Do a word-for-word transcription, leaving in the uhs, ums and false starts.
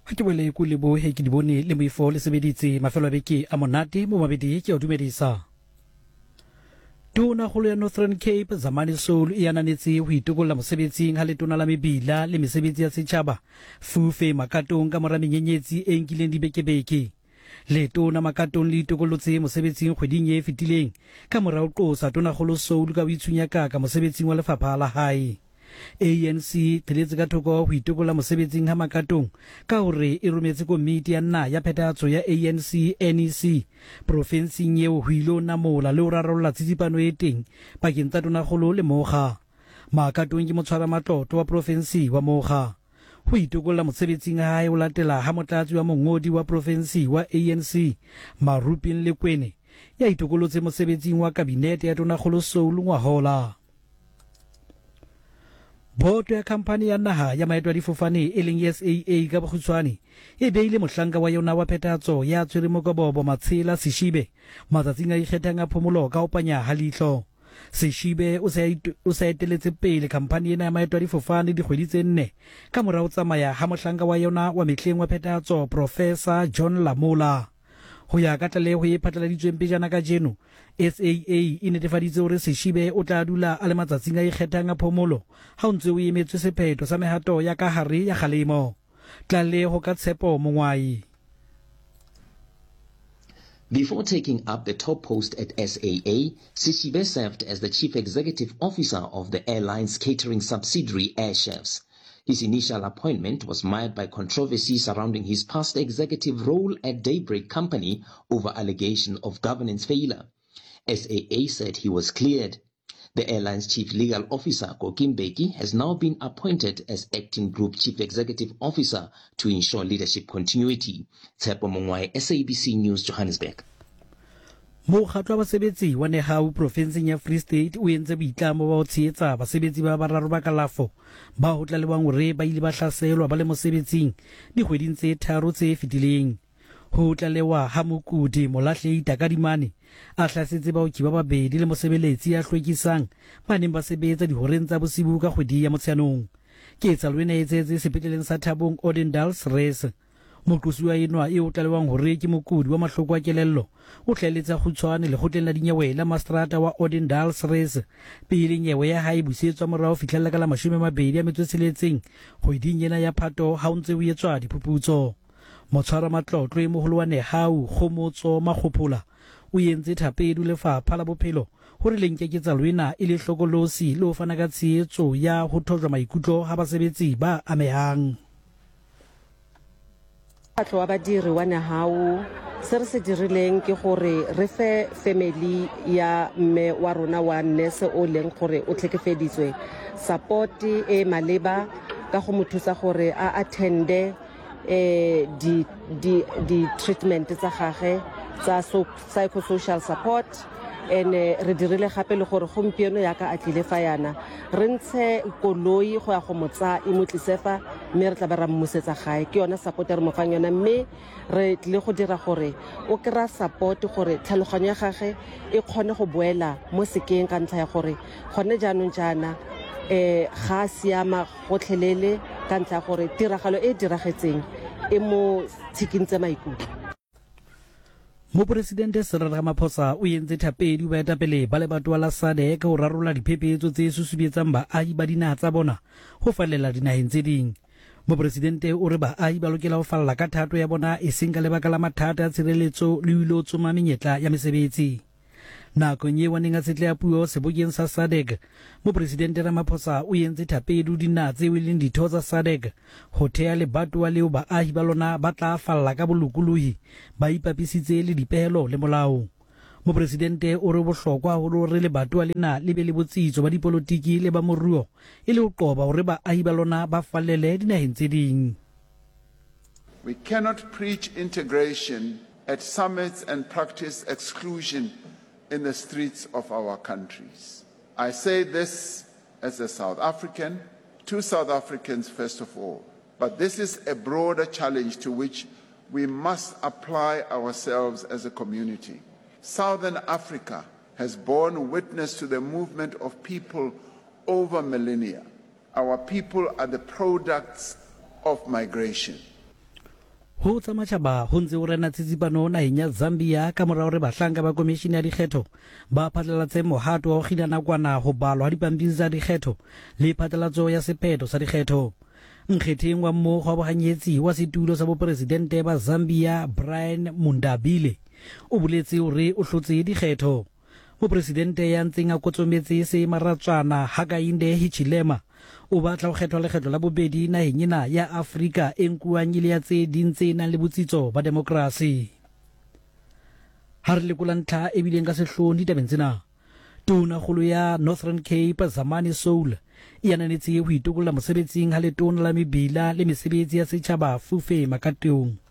ha ke bole ku le bo he ke di bone le moifo le sebeditse mafelo a beke a monate mo mabedi ke o dumedisa. Tona kholo ya Northern Cape Zamani Soul e ananetse ho itokolla mosebetsing ha letona la mebila le mesebetsi ya setjhaba Fufe Makatong ka mora menyenyetsi e nkileng dibekebeke. Letona Makatong le itokollotse mosebetsing kgweding e fetileng ka mora ho qosa tona kholo Soul ka boitshunya ka ka mosebetsing wa lefapha la hae. A N C theletse ka thoko ho itokolla mosebetsing ha Makatong ka hore e rometse komiti ya nna ya phethahatso ya A N C N E C provinseng eo ho ilo namola le ho rarolla tsitsipano e teng pakeng tsa tonakgolo le mokga. Makatong ke motshwara matlotlo wa provinsi wa mokga. Ho itokolla mosebetsing ha hae o latela ha motlatsi wa mongodi wa provinsi wa A N C Marupin Lekwene ya itokollotse mosebetsing wa kabinete ya tonakgolo Soul ngwahola. Boto ya kampani ya naha ya maeto a difofane e leng S A A ka bokgutshwane e beile mohlanka wa yona wa phethahatso ya tshwere mokobobo Matshela Sishibe matsatsing a ikgethang a phomolo ka ho panya ha leihlo. Sishibe o sa eteletse pele kampani ena ya maeto a difofane dikgwedi tse nne ka mora ho tsamaya ha mohlanka wa yona wa mehleng wa phethahatso Professor John Lamola. Ho ya ka tlaleho e phatlaladitsweng pejana ka jeno, S A A e netefaditse hore Sishibe o tla dula a le matsatsing a ikgethang a phomolo ha o ntse o emetswe sephetho sa mehato ya ka hare ya kgalemo. Tlaleho ka Tshepo Mongwai. Before taking up the top post at S A A, Sishibe served as the chief executive officer of the airline's catering subsidiary Airchefs. His initial appointment was marred by controversy surrounding his past executive role at Daybreak Company over allegation of governance failure. S A A said he was cleared. The airline's chief legal officer, Kokim Beki, has now been appointed as acting group chief executive officer to ensure leadership continuity. Tshepo Mongwai, S A B C News, Johannesburg. Mokgatlo wa basebetsi wa Nehau provinseng ya Free State o entse boitlamo ba ho tshehetsa basebetsi ba bararo ba kalafo ba ho tla lebang hore ba ile ba hlaselwa ba le mosebetsing dikgweding tse tharo tse fetileng. Ho tla lewa ha mokudi Molahlei Takadimane a hlasetse baoki ba babedi le mosebeletsi ya hlwekisang ba neng ba sebetsa dihoreng tsa bosibu ka kgwedi ya Motsheanong. Ke etsa lwena e etsetse sepetleleng sa Thabong Odendals Res. Moqosuwa enwa e o tlalewang hore ke mokudi wa mahloko a kelello o hlaeletsa kgutshwane le kgotleng la dinyewe la Mastrata wa Odendals Res pele nyewe ya hae busetswa morao fihlella ka la mashome mabedi a metso tsheletseng kgweding ena ya Phato ha o ntse o etswa diphuputso. Motshwara matlotlo e moholo wa Nehau Khomotso Makgophola o entse thapedu lefapha la bophelo hore le nkeketsa lwena e le hlokolosi le ho fana ka tshehetso ya ho thojwa maikutlo ha basebetsi ba amehang. Mokgatlo wa badiri wa Nehau se re se dirileng ke gore re fe family ya mme wa rona wa nurse o leng gore o tlhekefeditswe support e maleba ka go mo thusa gore a attende eh di di di treatment tsa gagwe tsa psychosocial support and re dirile gape le gore gompieno ya ka a tlile fa yana re ntshe koloi go ya go motsa e motlisefa mme re tla ba ra mmusetsa gae ke yona support re mo fang yona mme re tle go dira gore o kra support gore tlhaloganyo ya gagwe e kgone go boela mo sekeng ka ntlha ya gore gone jaanong jana eh ga siama go tlhelele ka ntlha gore tiragalo e diragetseng e mo tshikintse maikutlo. Mopresidente Cyril Ramaphosa o entse thapedi ba etapele ba le batho la S A D C ka ho rarolla diphephetso tse susubetsang baahi ba dinaha tsa bona ho fallela dinaheng tse ding. Mopresidente o re baahi ba lokela ho falla ka thato ya bona e seng ka lebaka la mathata a tshireletso le ho ilo tsoma menyetla ya mesebetsi. Nakong eo neng a tsetleha puo sebokeng sa S A D C, Mopresidente Ramaphosa o entse thapedu dinaha tseo e leng ditho tsa S A D C ho thea lebatowa leo baahi ba lona ba tla falla ka bolokolohi ba ipapisitse le dipehelo le molao. Mopresidente o re bohlokwa haholo re lebatowa lena le be le botsitso ba dipolotiki le ba moruo e le ho qoba hore baahi ba lona ba fallele dinaheng tse ding. We cannot preach integration at summits and practice exclusion in the streets of our countries. I say this as a South African, to South Africans first of all, but this is a broader challenge to which we must apply ourselves as a community. Southern Africa has borne witness to the movement of people over millennia. Our people are the products of migration. ho tsa matjhaba ho ntse o rena tsitsipano naheng ya Zambia ka morao re bahlanka ba komishini ya dikgetho ba phatlalatse mohato wa ho kgina nakwana ho balwa ha dipampiri tsa dikgetho le phatlalatso ya sephetho sa dikgetho. Nkgetheng wa mmogo wa bohanyetsi wa setulo sa bopresidente ba Zambia Brian Mundabile o boletse hore o hlotse dikgetho. Mopresidente ya ntseng a kotsometse se maratswana Hakainde Hichilema o batla ho kgethwa lekgetho la bobedi naheng ena ya Afrika e nkuwang ile ya tse ding tse nang le botsitso ba demokrasi. Ha re lekola ntlha e bileng ka sehlooho ditabeng tsena, Tonakgolo ya Northern Cape Zamani Soul e ananetse ho itokolla mosebetsing ha letona la mebila le mesebetsi ya setjhaba Fufe Makatong.